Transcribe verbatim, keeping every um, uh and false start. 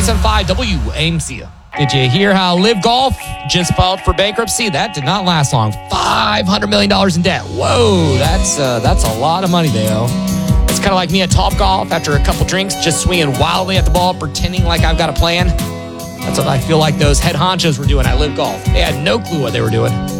seven five W A M C. Did you hear how Live Golf just filed for bankruptcy? That did not last long. five hundred million dollars in debt. Whoa, that's uh, that's a lot of money they owe. It's kind of like me at Top Golf after a couple drinks, just swinging wildly at the ball, pretending like I've got a plan. That's what I feel like those head honchos were doing at Live Golf. They had no clue what they were doing.